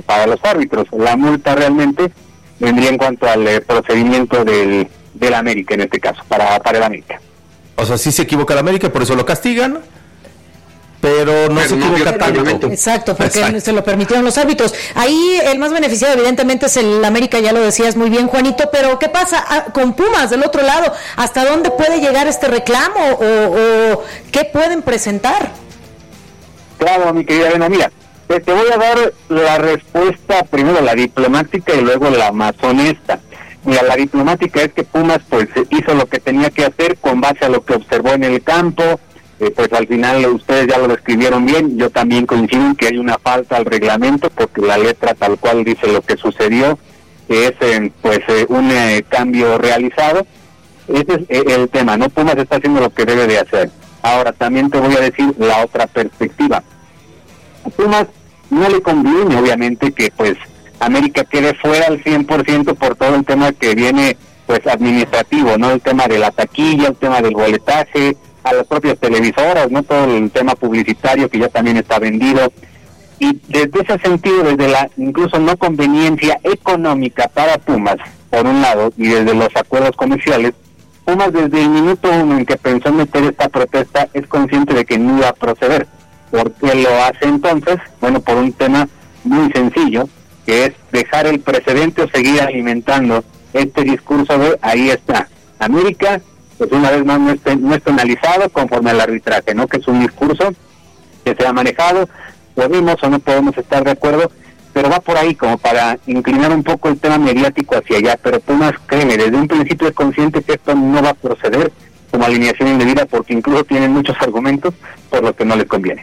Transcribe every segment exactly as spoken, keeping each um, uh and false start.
para los árbitros. La multa realmente vendría en cuanto al eh, procedimiento del, del América, en este caso, para, para el América. O sea, sí se equivoca el América, por eso lo castigan, pero no pero se no equivoca tanto. Exacto, porque Exacto. se lo permitieron los árbitros. Ahí el más beneficiado evidentemente es el América, ya lo decías muy bien, Juanito, pero ¿qué pasa con Pumas del otro lado? ¿Hasta dónde puede llegar este reclamo o, o qué pueden presentar? Claro, mi querida Elena, mira, te, te voy a dar la respuesta, primero la diplomática y luego la más honesta. Mira, la diplomática es que Pumas pues hizo lo que tenía que hacer con base a lo que observó en el campo, eh, pues al final ustedes ya lo describieron bien, yo también coincido en que hay una falta al reglamento porque la letra tal cual dice lo que sucedió, que es eh, pues eh, un eh, cambio realizado. Ese es eh, el tema, ¿no? Pumas está haciendo lo que debe de hacer. Ahora, también te voy a decir la otra perspectiva. A Pumas no le conviene, obviamente, que pues América quede fuera al cien por ciento por todo el tema que viene pues administrativo, ¿no? El tema de la taquilla, el tema del boletaje, a las propias televisoras, ¿no? Todo el tema publicitario que ya también está vendido. Y desde ese sentido, desde la incluso no conveniencia económica para Pumas, por un lado, y desde los acuerdos comerciales, Pumas desde el minuto uno en que pensó meter esta protesta es consciente de que no iba a proceder. ¿Por qué lo hace entonces? Bueno, por un tema muy sencillo, que es dejar el precedente o seguir alimentando este discurso de ahí está. América, pues una vez más no está, no está analizado conforme al arbitraje, ¿no? Que es un discurso que se ha manejado, podemos o no podemos estar de acuerdo, pero va por ahí como para inclinar un poco el tema mediático hacia allá, pero Pumas, créeme, desde un principio es consciente que esto no va a proceder como alineación indebida porque incluso tienen muchos argumentos por lo que no les conviene.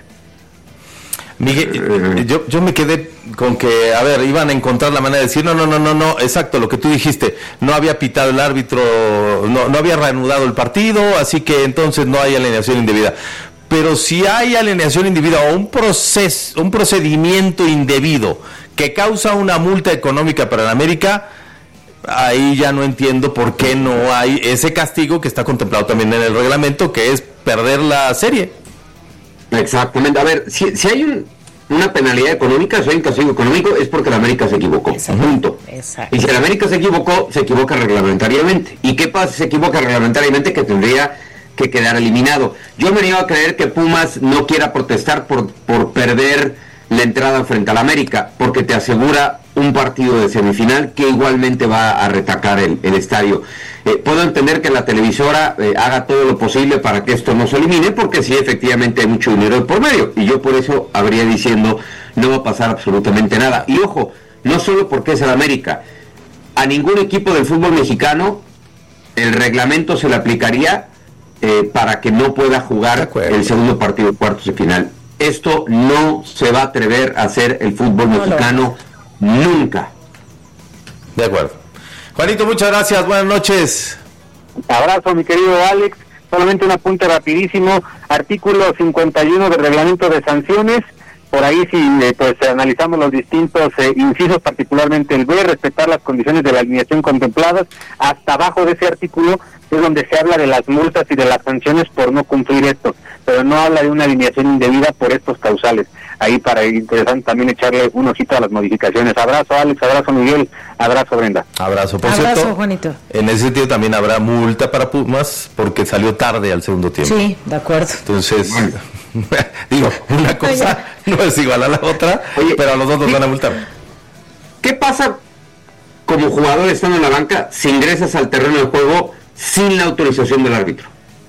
Miguel, yo, yo me quedé con que, a ver, iban a encontrar la manera de decir, no, no, no, no, no, exacto, lo que tú dijiste, no había pitado el árbitro, no, no había reanudado el partido, así que entonces no hay alineación indebida. Pero si hay alineación indebida o un proceso, un procedimiento indebido que causa una multa económica para la América, ahí ya no entiendo por qué no hay ese castigo que está contemplado también en el reglamento, que es perder la serie. Exactamente. A ver, si, si hay un, una penalidad económica, si hay un castigo económico, es porque la América se equivocó. Exacto. Punto. Exacto. Y si la América se equivocó, se equivoca reglamentariamente. ¿Y qué pasa si se equivoca reglamentariamente? Que tendría que quedar eliminado. Yo me niego a creer que Pumas no quiera protestar por, por perder la entrada frente a la América, porque te asegura un partido de semifinal que igualmente va a retacar el, el estadio. Eh, puedo entender que la televisora eh, haga todo lo posible para que esto no se elimine, porque sí, efectivamente hay mucho dinero por medio, y yo por eso habría diciendo no va a pasar absolutamente nada. Y ojo, no solo porque es el América, a ningún equipo del fútbol mexicano el reglamento se le aplicaría eh, para que no pueda jugar el segundo partido de cuartos de final. Esto no se va a atrever a hacer el fútbol no, mexicano no. nunca. De acuerdo. Juanito, muchas gracias, buenas noches. Abrazo, mi querido Alex. Solamente un apunte rapidísimo. Artículo cincuenta y uno del reglamento de sanciones. Por ahí si eh, pues analizamos los distintos eh, incisos, particularmente el B, respetar las condiciones de la alineación contempladas, hasta abajo de ese artículo es donde se habla de las multas y de las sanciones por no cumplir esto, pero no habla de una alineación indebida por estos causales. Ahí para interesante también echarle un ojito a las modificaciones. Abrazo Alex, abrazo Miguel, abrazo Brenda. Abrazo, por abrazo, cierto, Juanito. En ese sentido también habrá multa para Pumas porque salió tarde al segundo tiempo. Sí, de acuerdo. Entonces, digo, una cosa no es igual a la otra, Oye, pero a los dos nos van a multar. ¿Qué pasa como jugador estando en la banca si ingresas al terreno de juego sin la autorización del árbitro?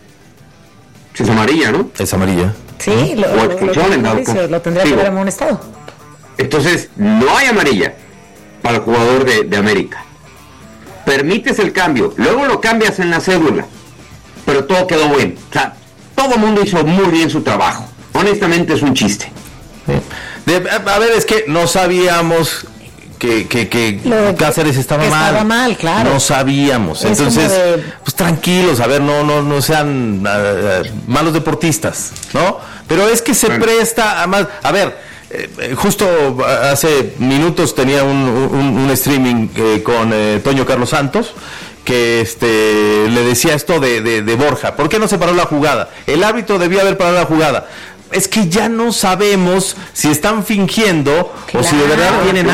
Es amarilla, ¿no? Es amarilla. Sí, lo, o expulsión en dado caso. Lo tendría Digo, que haber amonestado. Entonces, no hay amarilla para el jugador de, de América. Permites el cambio, luego lo cambias en la cédula, pero todo quedó bueno. O sea, todo el mundo hizo muy bien su trabajo. Honestamente es un chiste. Sí. De, a ver, es que no sabíamos que, que, que Cáceres estaba que mal. Estaba mal, claro. No sabíamos. Es Entonces, de... pues tranquilos, a ver, no no no sean uh, uh, malos deportistas, ¿no? Pero es que se bueno. presta a más. A ver, eh, justo hace minutos tenía un, un, un streaming eh, con eh, Toño Carlos Santos, que este le decía esto de, de, de Borja. ¿Por qué no se paró la jugada? El árbitro debía haber parado la jugada. Es que ya no sabemos si están fingiendo claro. o si de verdad tienen